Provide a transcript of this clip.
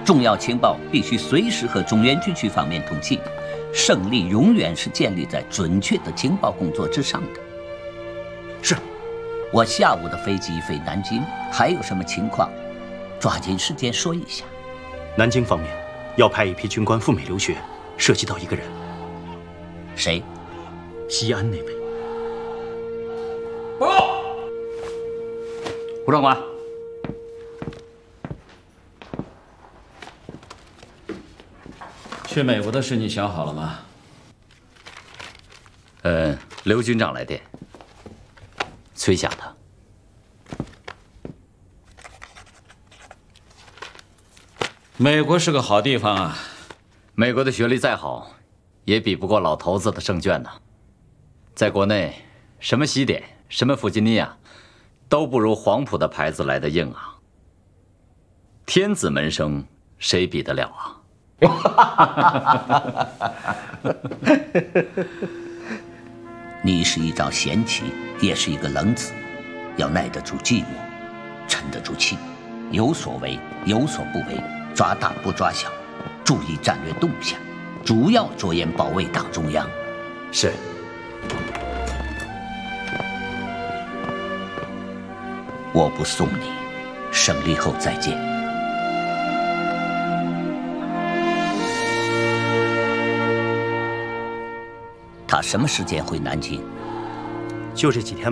重要情报必须随时和中原军区方面通信。胜利永远是建立在准确的情报工作之上的。 是。 我下午的飞机飞南京，还有什么情况，抓紧时间说一下。 南京方面要派一批军官赴美留学，涉及到一个人。 谁？ 西安那位。 报告，胡长官。去美国的事你想好了吗？ 刘军长来电，崔霞的。 美国是个好地方啊。 美国的学历再好，也比不过老头子的胜券呢。在国内，什么西点，什么弗吉尼亚，都不如黄埔的牌子来得硬啊。天子门生，谁比得了啊？ 你是一招贤棋，也是一个冷子，要耐得住寂寞，沉得住气，有所为，有所不为，抓大不抓小，注意战略动向，主要着眼保卫党中央。 是。 我不送你，胜利后再见。他什么时间回南京？ 就这几天。